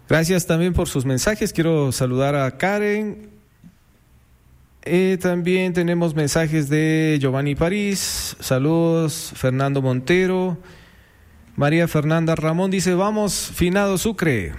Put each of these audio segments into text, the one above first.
Gracias también por sus mensajes. Quiero saludar a Karen. También tenemos mensajes de Giovanni París. Saludos, Fernando Montero. María Fernanda Ramón dice, vamos, finado Sucre.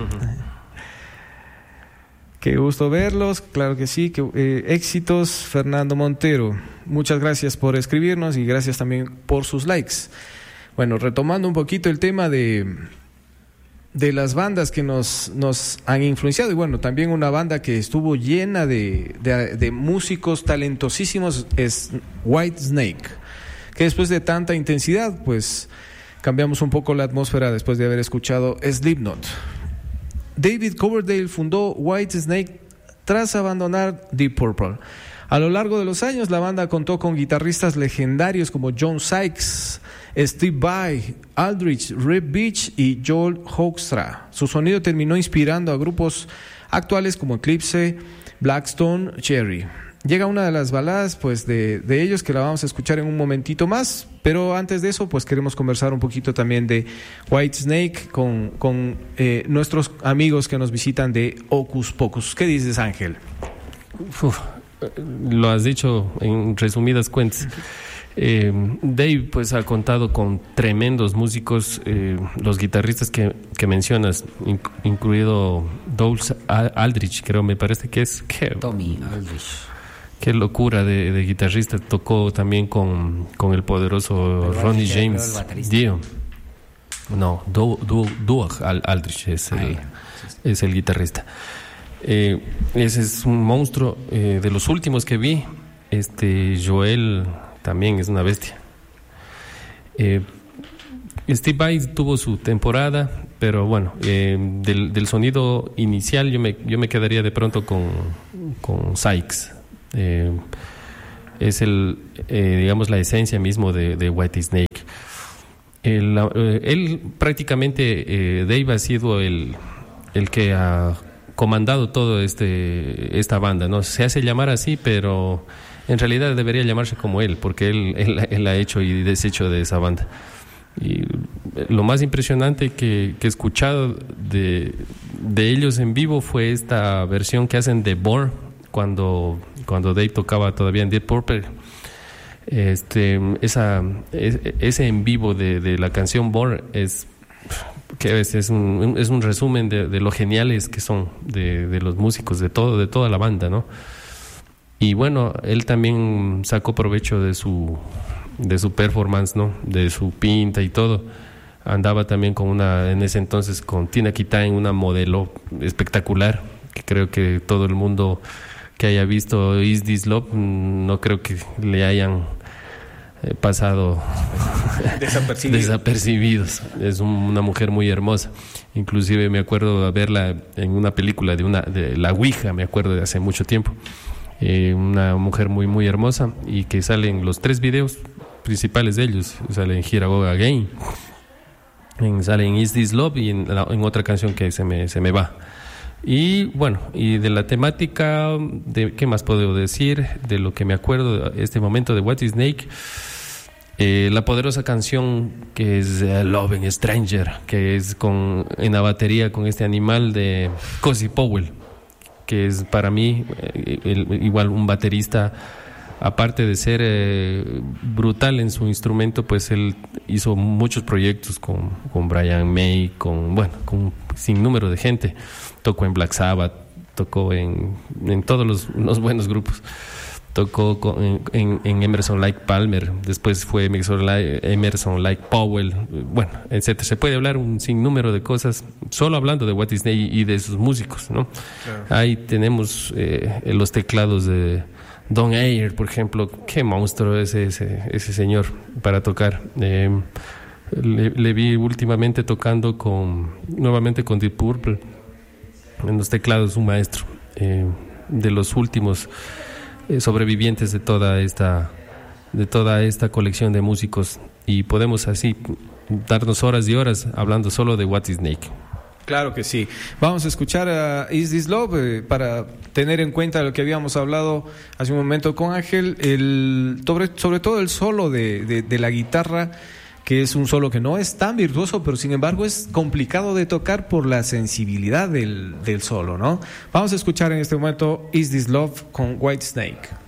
Qué gusto verlos, claro que sí, éxitos, Fernando Montero. Muchas gracias por escribirnos y gracias también por sus likes. Bueno, retomando un poquito el tema de las bandas que nos han influenciado, y bueno, también una banda que estuvo llena de músicos talentosísimos es Whitesnake, que después de tanta intensidad, pues cambiamos un poco la atmósfera después de haber escuchado Slipknot. David Coverdale fundó Whitesnake tras abandonar Deep Purple. A lo largo de los años, la banda contó con guitarristas legendarios como John Sykes, Steve Vai, Aldrich, Rip Beach y Joel Hoekstra. Su sonido terminó inspirando a grupos actuales como Eclipse, Blackstone, Cherry. Llega una de las baladas pues de ellos, que la vamos a escuchar en un momentito más, pero antes de eso pues queremos conversar un poquito también de Whitesnake con nuestros amigos que nos visitan de Hocus Pocus. ¿Qué dices, Ángel? Lo has dicho en resumidas cuentas. Dave pues ha contado con tremendos músicos, los guitarristas que mencionas, incluido Douglas Aldrich, creo, me parece que es Tommy Aldrich. Qué locura de guitarrista. Tocó también con el poderoso Ronnie James Dio. No, Doug Aldrich es el guitarrista. Ese es un monstruo. De los últimos que vi, Joel también es una bestia. Steve Vai tuvo su temporada, pero bueno, del sonido inicial yo me quedaría de pronto con Sykes. Es digamos la esencia mismo de Whitesnake. Él prácticamente, Dave ha sido el que ha comandado todo esta banda, ¿no? Se hace llamar así, pero en realidad debería llamarse como él, porque él ha hecho y deshecho de esa banda. Y lo más impresionante que he escuchado de ellos en vivo fue esta versión que hacen de Born cuando Dave tocaba todavía en Deep Purple. Ese en vivo de la canción Born es un resumen de lo geniales que son de los músicos, de toda la banda, ¿no? Y bueno, él también sacó provecho de su performance, ¿no? De su pinta y todo. Andaba también en ese entonces con Tina Kitane, una modelo espectacular, que creo que todo el mundo que haya visto Is This Love, no creo que le hayan pasado desapercibidos. Es una mujer muy hermosa. Inclusive me acuerdo de verla en una película de La Ouija, me acuerdo, de hace mucho tiempo. Una mujer muy muy hermosa, y que salen los 3 videos principales de ellos. Sale en Here I Go Again, sale en Is This Love y en otra canción que se me va. Y bueno, y de la temática, ¿qué más puedo decir? De lo que me acuerdo de este momento de Whitesnake, la poderosa canción que es Loving Stranger, que es en la batería con este animal de Cozy Powell, que es para mí igual un baterista, aparte de ser brutal en su instrumento, pues él hizo muchos proyectos con Brian May, con un sinnúmero de gente. Tocó en Black Sabbath, tocó en todos los buenos grupos. Tocó en Emerson Lake Palmer, después fue Emerson Lake Powell, bueno, etcétera. Se puede hablar un sinnúmero de cosas solo hablando de Whitesnake y de sus músicos, ¿no? Claro. Ahí tenemos los teclados de Don Ayer, por ejemplo. Qué monstruo es ese señor para tocar. Le vi últimamente tocando nuevamente con Deep Purple en los teclados, un maestro, de los últimos sobrevivientes de toda esta colección de músicos, y podemos así darnos horas y horas hablando solo de Whitesnake. Claro que sí. Vamos a escuchar a Is This Love para tener en cuenta lo que habíamos hablado hace un momento con Ángel, sobre todo el solo de la guitarra, que es un solo que no es tan virtuoso, pero sin embargo es complicado de tocar por la sensibilidad del solo, ¿no? Vamos a escuchar en este momento Is This Love con Whitesnake.